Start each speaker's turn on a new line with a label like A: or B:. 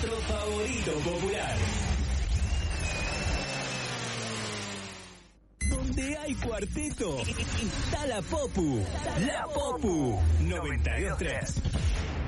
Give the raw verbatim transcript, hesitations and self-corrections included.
A: nuestro favorito popular. Donde hay cuarteto, está la Popu. La Popu noventa y dos tres.